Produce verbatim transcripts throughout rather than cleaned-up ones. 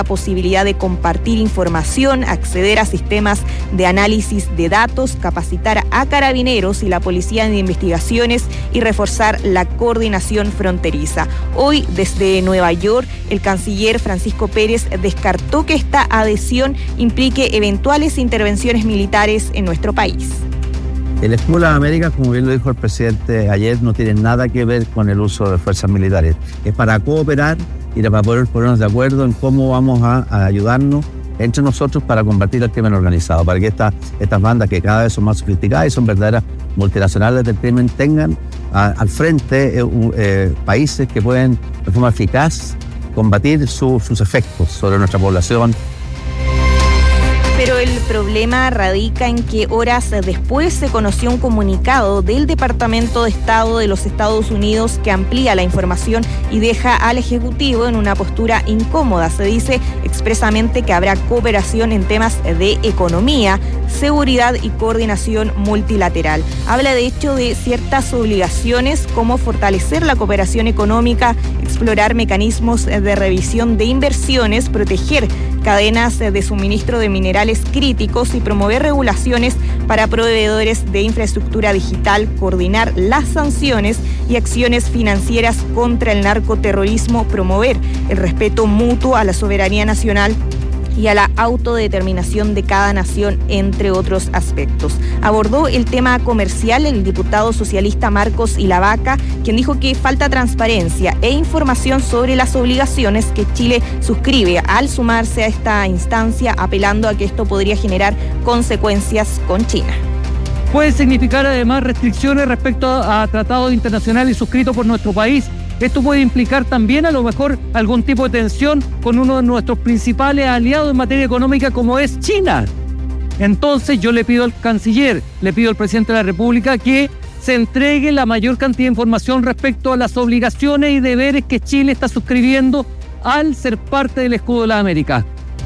posibilidad de compartir información, acceder a sistemas de análisis de datos, capacitar a carabineros y la policía de investigaciones y reforzar la coordinación fronteriza. Hoy, desde Nueva York, el canciller Francisco Pérez descartó que esta adhesión implique eventuales intervenciones militares en nuestro país. El escudo de las Américas, como bien lo dijo el presidente ayer, no tiene nada que ver con el uso de fuerzas militares. Es para cooperar y para poder ponernos de acuerdo en cómo vamos a, a ayudarnos entre nosotros para combatir el crimen organizado, para que esta, estas bandas que cada vez son más sofisticadas y son verdaderas multinacionales del crimen tengan a, al frente eh, eh, países que pueden de forma eficaz combatir su, sus efectos sobre nuestra población. Pero el problema radica en que horas después se conoció un comunicado del Departamento de Estado de los Estados Unidos que amplía la información y deja al Ejecutivo en una postura incómoda. Se dice expresamente que habrá cooperación en temas de economía, seguridad y coordinación multilateral. Habla de hecho de ciertas obligaciones como fortalecer la cooperación económica, explorar mecanismos de revisión de inversiones, proteger cadenas de suministro de minerales críticos y promover regulaciones para proveedores de infraestructura digital, coordinar las sanciones y acciones financieras contra el narcoterrorismo, promover el respeto mutuo a la soberanía nacional y a la autodeterminación de cada nación, entre otros aspectos. Abordó el tema comercial el diputado socialista Marcos Ilavaca, quien dijo que falta transparencia e información sobre las obligaciones que Chile suscribe al sumarse a esta instancia, apelando a que esto podría generar consecuencias con China. Puede significar además restricciones respecto a tratados internacionales suscritos por nuestro país. Esto puede implicar también a lo mejor algún tipo de tensión con uno de nuestros principales aliados en materia económica como es China. Entonces yo le pido al canciller, le pido al presidente de la República que se entregue la mayor cantidad de información respecto a las obligaciones y deberes que Chile está suscribiendo al ser parte del escudo de la América.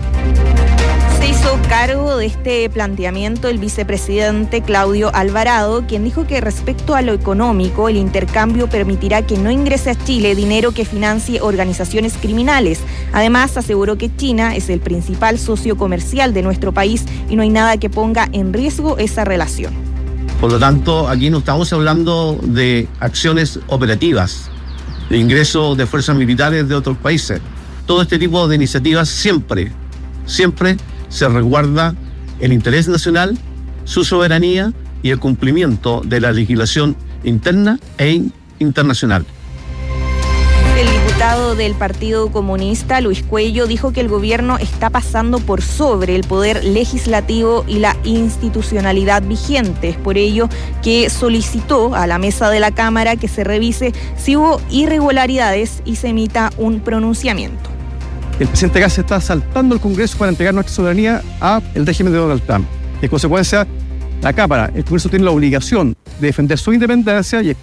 Se hizo cargo de este planteamiento el vicepresidente Claudio Alvarado, quien dijo que respecto a lo económico, el intercambio permitirá que no ingrese a Chile dinero que financie organizaciones criminales. Además, aseguró que China es el principal socio comercial de nuestro país y no hay nada que ponga en riesgo esa relación. Por lo tanto, aquí no estamos hablando de acciones operativas, de ingreso de fuerzas militares de otros países. Todo este tipo de iniciativas siempre, siempre se resguarda el interés nacional, su soberanía y el cumplimiento de la legislación interna e internacional. El diputado del Partido Comunista, Luis Cuello, dijo que el gobierno está pasando por sobre el poder legislativo y la institucionalidad vigente. Es por ello que solicitó a la mesa de la Cámara que se revise si hubo irregularidades y se emita un pronunciamiento. El presidente Gas está saltando el Congreso para entregar nuestra soberanía al régimen de Donald Trump. En consecuencia, la Cámara, el Congreso tiene la obligación de defender su independencia y...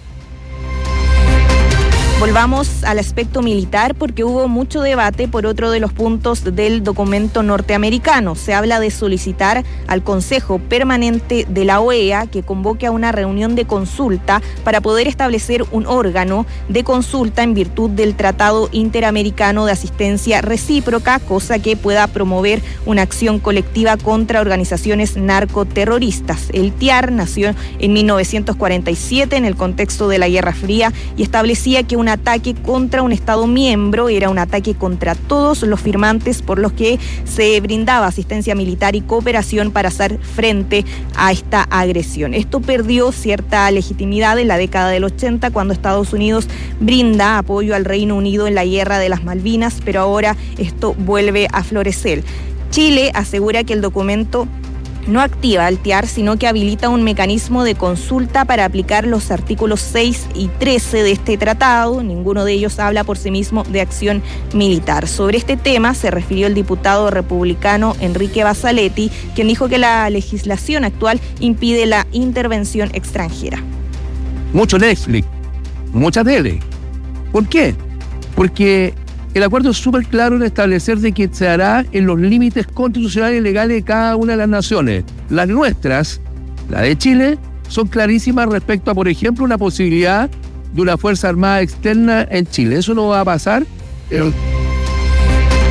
Volvamos al aspecto militar porque hubo mucho debate por otro de los puntos del documento norteamericano. Se habla de solicitar al Consejo Permanente de la O E A que convoque a una reunión de consulta para poder establecer un órgano de consulta en virtud del Tratado Interamericano de Asistencia Recíproca, cosa que pueda promover una acción colectiva contra organizaciones narcoterroristas. El T I A R nació en mil novecientos cuarenta y siete en el contexto de la Guerra Fría y establecía que una ataque contra un Estado miembro era un ataque contra todos los firmantes, por los que se brindaba asistencia militar y cooperación para hacer frente a esta agresión. Esto perdió cierta legitimidad en la década del ochenta, cuando Estados Unidos brinda apoyo al Reino Unido en la Guerra de las Malvinas, pero ahora esto vuelve a florecer. Chile asegura que el documento no activa al T I A R, sino que habilita un mecanismo de consulta para aplicar los artículos seis y trece de este tratado. Ninguno de ellos habla por sí mismo de acción militar. Sobre este tema se refirió el diputado republicano Enrique Basaletti, quien dijo que la legislación actual impide la intervención extranjera. Mucho Netflix, mucha tele. ¿Por qué? Porque el acuerdo es súper claro en establecer de que se hará en los límites constitucionales y legales de cada una de las naciones. Las nuestras, la de Chile, son clarísimas respecto a, por ejemplo, una posibilidad de una Fuerza Armada externa en Chile. Eso no va a pasar. Pero...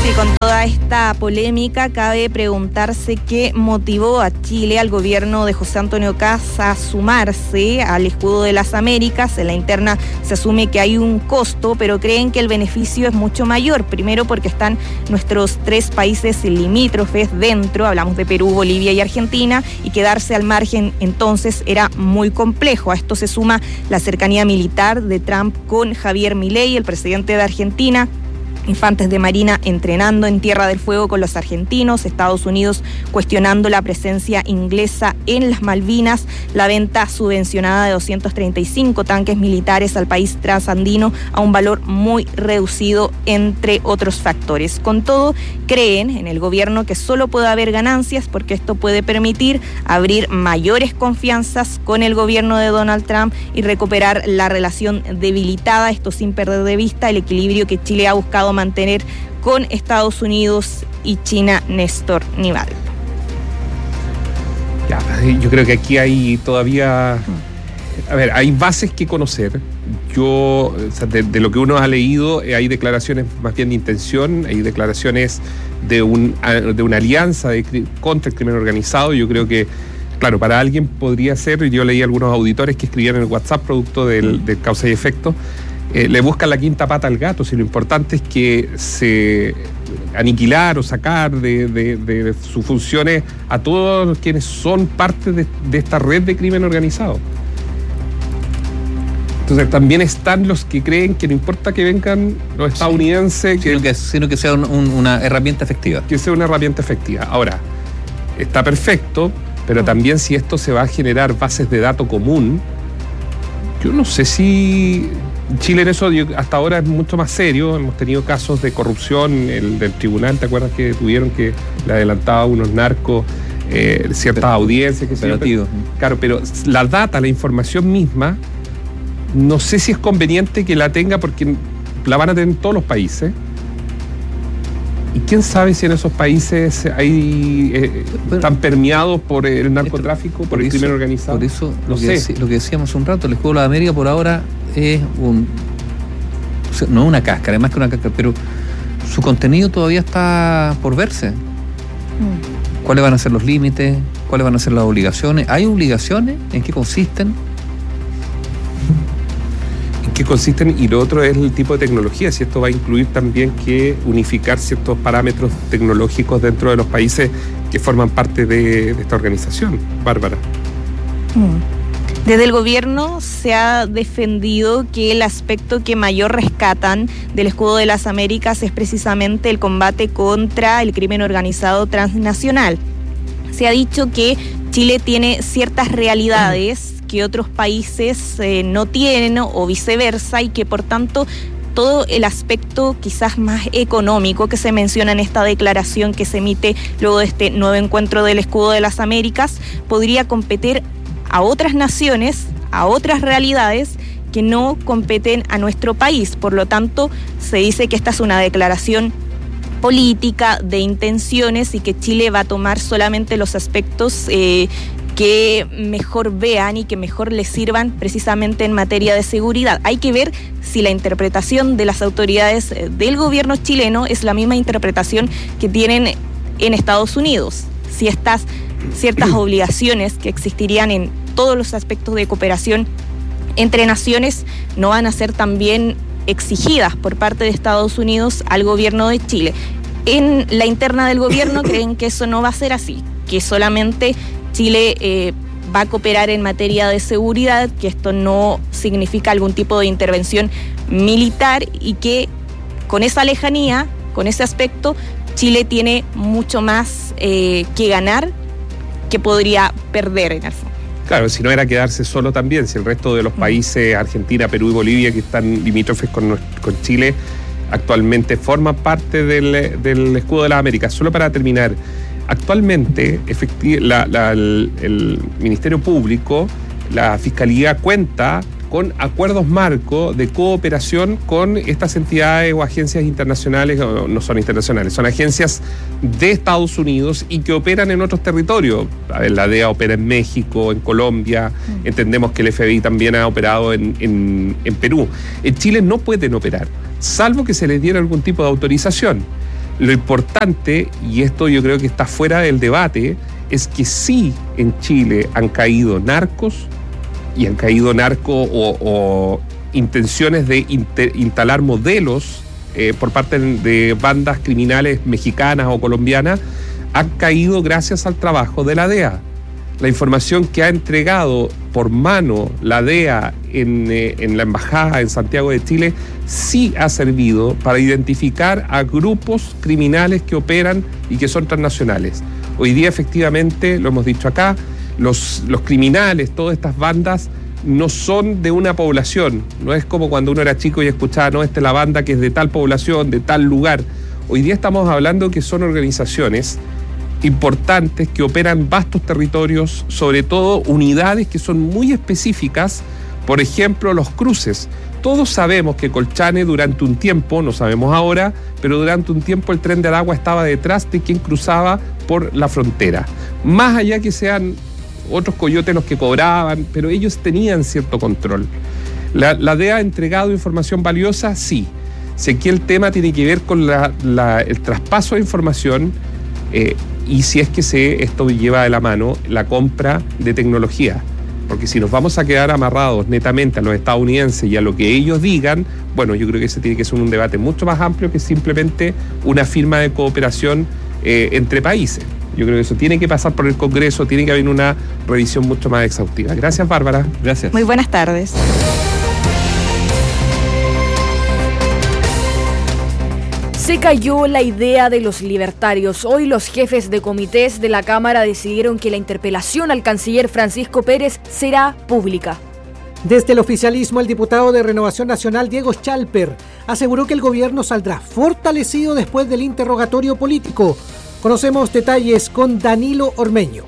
Sí, con toda esta polémica cabe preguntarse qué motivó a Chile, al gobierno de José Antonio Kast, a sumarse al escudo de las Américas. En la interna se asume que hay un costo, pero creen que el beneficio es mucho mayor. Primero porque están nuestros tres países limítrofes dentro, hablamos de Perú, Bolivia y Argentina, y quedarse al margen entonces era muy complejo. A esto se suma la cercanía militar de Trump con Javier Milei, el presidente de Argentina. Infantes de Marina entrenando en Tierra del Fuego con los argentinos, Estados Unidos cuestionando la presencia inglesa en las Malvinas, la venta subvencionada de doscientos treinta y cinco tanques militares al país transandino a un valor muy reducido, entre otros factores. Con todo, creen en el gobierno que solo puede haber ganancias porque esto puede permitir abrir mayores confianzas con el gobierno de Donald Trump y recuperar la relación debilitada, esto sin perder de vista el equilibrio que Chile ha buscado mantener con Estados Unidos y China. Néstor Nival. Ya, yo creo que aquí hay todavía, a ver, hay bases que conocer. Yo, o sea, de, de lo que uno ha leído, hay declaraciones más bien de intención, hay declaraciones de, un, de una alianza de, contra el crimen organizado. Yo creo que, claro, para alguien podría ser, yo leí algunos auditores que escribían en el WhatsApp producto del, del causa y efecto, Eh, le buscan la quinta pata al gato, si lo importante es que se aniquilar o sacar de, de, de sus funciones a todos quienes son parte de, de esta red de crimen organizado. Entonces también están los que creen que no importa que vengan los estadounidenses, sí, sino, que, sino que sea un, un, una herramienta efectiva. Que sea una herramienta efectiva. Ahora, está perfecto, pero también si esto se va a generar bases de datos común, yo no sé si... Chile en eso hasta ahora es mucho más serio. Hemos tenido casos de corrupción, el del tribunal, ¿te acuerdas que tuvieron que le adelantaba a unos narcos eh, ciertas audiencias? Que pero, pero, claro, pero la data, la información misma, no sé si es conveniente que la tenga porque la van a tener en todos los países. Y quién sabe si en esos países hay eh, bueno, están permeados por el narcotráfico, esto, por, por el eso, crimen organizado. Por eso no lo, sé. que dec, lo que decíamos hace un rato, el escudo de la América por ahora es un, o sea, no una cáscara, es más que una cáscara, pero su contenido todavía está por verse. Mm. ¿Cuáles van a ser los límites? ¿Cuáles van a ser las obligaciones? ¿Hay obligaciones? ¿En qué consisten? ¿En qué consisten? Y lo otro es el tipo de tecnología, si esto va a incluir también que unificar ciertos parámetros tecnológicos dentro de los países que forman parte de, de esta organización. Bárbara. Mm. Desde el gobierno se ha defendido que el aspecto que mayor rescatan del escudo de las Américas es precisamente el combate contra el crimen organizado transnacional. Se ha dicho que Chile tiene ciertas realidades que otros países eh, no tienen o viceversa y que por tanto todo el aspecto quizás más económico que se menciona en esta declaración que se emite luego de este nuevo encuentro del escudo de las Américas podría competir a otras naciones, a otras realidades que no competen a nuestro país. Por lo tanto, se dice que esta es una declaración política de intenciones y que Chile va a tomar solamente los aspectos eh, que mejor vean y que mejor les sirvan precisamente en materia de seguridad. Hay que ver si la interpretación de las autoridades del gobierno chileno es la misma interpretación que tienen en Estados Unidos. Si estas ciertas obligaciones que existirían en todos los aspectos de cooperación entre naciones no van a ser también exigidas por parte de Estados Unidos al gobierno de Chile. En la interna del gobierno creen que eso no va a ser así, que solamente Chile eh, va a cooperar en materia de seguridad, que esto no significa algún tipo de intervención militar y que con esa lejanía, con ese aspecto, Chile tiene mucho más eh, que ganar que podría perder en el fondo. Claro, si no era quedarse solo también, si el resto de los países, Argentina, Perú y Bolivia, que están limítrofes con, con Chile, actualmente forman parte del, del escudo de las Américas. Solo para terminar, actualmente efecti- la, la, el, el Ministerio Público, la Fiscalía cuenta con acuerdos marco de cooperación con estas entidades o agencias internacionales, no, no son internacionales, son agencias de Estados Unidos y que operan en otros territorios. A ver, la D E A opera en México, en Colombia, mm. entendemos que el F B I también ha operado en, en, en Perú. En Chile no pueden operar, salvo que se les diera algún tipo de autorización. Lo importante, y esto yo creo que está fuera del debate, es que sí en Chile han caído narcos, y han caído narcos o, o intenciones de inter, instalar modelos eh, por parte de bandas criminales mexicanas o colombianas, han caído gracias al trabajo de la D E A. La información que ha entregado por mano la D E A en, eh, en la Embajada en Santiago de Chile sí ha servido para identificar a grupos criminales que operan y que son transnacionales. Hoy día, efectivamente, lo hemos dicho acá, los, los criminales, todas estas bandas, no son de una población. No es como cuando uno era chico y escuchaba, no, esta es la banda que es de tal población, de tal lugar. Hoy día estamos hablando que son organizaciones importantes que operan vastos territorios, sobre todo unidades que son muy específicas, por ejemplo, los cruces. Todos sabemos que Colchane durante un tiempo, no sabemos ahora, pero durante un tiempo el Tren de Aragua estaba detrás de quien cruzaba por la frontera. Más allá que sean otros coyotes los que cobraban, pero ellos tenían cierto control. La, la D E A ha entregado información valiosa, sí. Sé que el tema tiene que ver con la, la, el traspaso de información, eh, y si es que se, esto lleva de la mano la compra de tecnología. Porque si nos vamos a quedar amarrados netamente a los estadounidenses y a lo que ellos digan, bueno, yo creo que ese tiene que ser un debate mucho más amplio que simplemente una firma de cooperación eh, entre países. Yo creo que eso tiene que pasar por el Congreso, tiene que haber una revisión mucho más exhaustiva. Gracias, Bárbara. Gracias. Muy buenas tardes. Se cayó la idea de los libertarios. Hoy los jefes de comités de la Cámara decidieron que la interpelación al canciller Francisco Pérez será pública. Desde el oficialismo, el diputado de Renovación Nacional, Diego Chalper, aseguró que el gobierno saldrá fortalecido después del interrogatorio político. Conocemos detalles con Danilo Ormeño.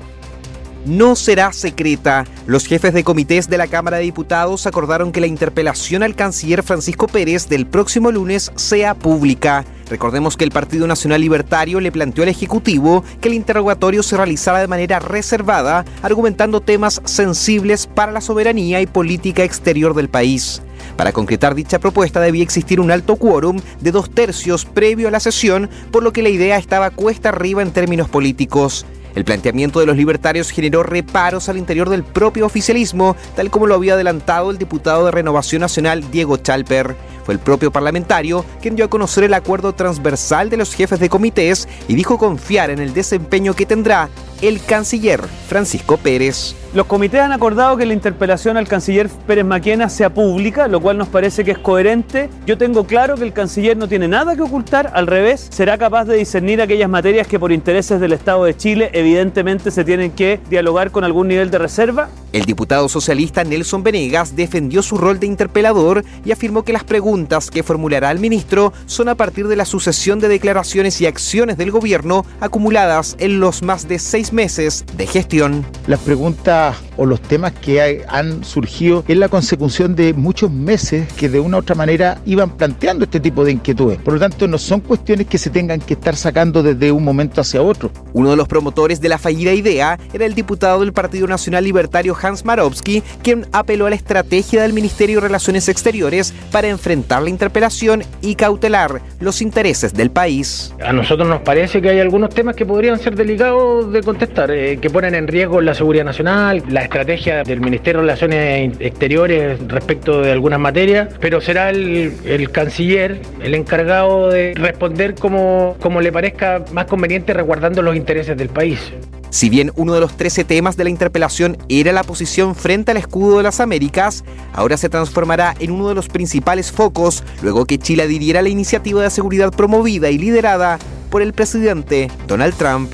No será secreta. Los jefes de comités de la Cámara de Diputados acordaron que la interpelación al canciller Francisco Pérez del próximo lunes sea pública. Recordemos que el Partido Nacional Libertario le planteó al Ejecutivo que el interrogatorio se realizara de manera reservada, argumentando temas sensibles para la soberanía y política exterior del país. Para concretar dicha propuesta debía existir un alto quórum de dos tercios previo a la sesión, por lo que la idea estaba cuesta arriba en términos políticos. El planteamiento de los libertarios generó reparos al interior del propio oficialismo, tal como lo había adelantado el diputado de Renovación Nacional, Diego Chalper. Fue el propio parlamentario quien dio a conocer el acuerdo transversal de los jefes de comités y dijo confiar en el desempeño que tendrá el canciller Francisco Pérez. Los comités han acordado que la interpelación al canciller Pérez Maquena sea pública, lo cual nos parece que es coherente. Yo tengo claro que el canciller no tiene nada que ocultar, al revés, será capaz de discernir aquellas materias que por intereses del Estado de Chile evidentemente se tienen que dialogar con algún nivel de reserva. El diputado socialista Nelson Venegas defendió su rol de interpelador y afirmó que las preguntas que formulará el ministro son a partir de la sucesión de declaraciones y acciones del gobierno acumuladas en los más de seis meses de gestión. Las preguntas o los temas que hay, han surgido es la consecución de muchos meses que de una u otra manera iban planteando este tipo de inquietudes. Por lo tanto, no son cuestiones que se tengan que estar sacando desde un momento hacia otro. Uno de los promotores de la fallida idea era el diputado del Partido Nacional Libertario Hans Marowski, quien apeló a la estrategia del Ministerio de Relaciones Exteriores para enfrentar la interpelación y cautelar los intereses del país. A nosotros nos parece que hay algunos temas que podrían ser delicados de contestar, eh, que ponen en riesgo la seguridad nacional, la estrategia del Ministerio de Relaciones Exteriores respecto de algunas materias, pero será el, el canciller el encargado de responder como, como le parezca más conveniente, resguardando los intereses del país. Si bien uno de los trece temas de la interpelación era la posición frente al escudo de las Américas, ahora se transformará en uno de los principales focos luego que Chile adhiriera a la iniciativa de seguridad promovida y liderada por el presidente Donald Trump.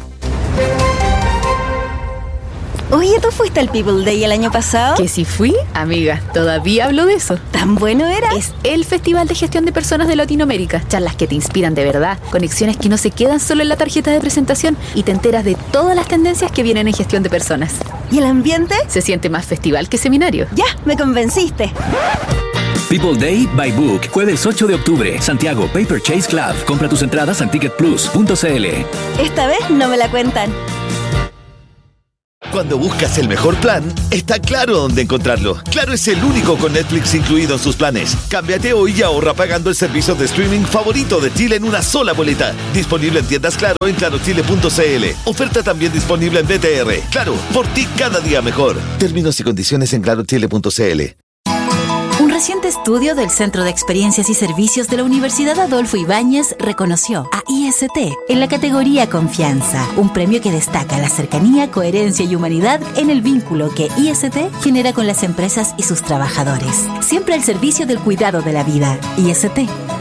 Oye, ¿tú fuiste al People Day el año pasado? Que si fui, amiga, todavía hablo de eso. ¿Tan bueno era? Es el Festival de Gestión de Personas de Latinoamérica. Charlas que te inspiran de verdad, conexiones que no se quedan solo en la tarjeta de presentación y te enteras de todas las tendencias que vienen en gestión de personas. ¿Y el ambiente? Se siente más festival que seminario. Ya, me convenciste. People Day by Book, jueves ocho de octubre, Santiago Paper Chase Club. Compra tus entradas en ticket plus punto c l. Esta vez no me la cuentan. Cuando buscas el mejor plan, está claro dónde encontrarlo. Claro es el único con Netflix incluido en sus planes. Cámbiate hoy y ahorra pagando el servicio de streaming favorito de Chile en una sola boleta. Disponible en tiendas Claro en claro chile punto c l. Oferta también disponible en B T R. Claro, por ti cada día mejor. Términos y condiciones en claro chile punto c l. Un reciente estudio del Centro de Experiencias y Servicios de la Universidad Adolfo Ibáñez reconoció a I S T en la categoría Confianza, un premio que destaca la cercanía, coherencia y humanidad en el vínculo que I S T genera con las empresas y sus trabajadores. Siempre al servicio del cuidado de la vida. I S T,